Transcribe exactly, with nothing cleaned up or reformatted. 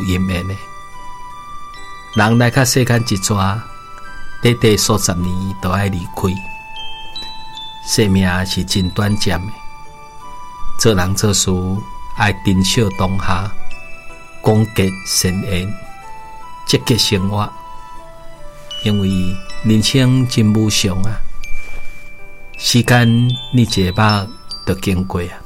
因缘的。人来到世间一逝，短短数十年就要离开。生命是真短暂的，做人做事要珍惜当下，广结善缘，积极生活。因为人生真无常啊，时间你一目就经过啊。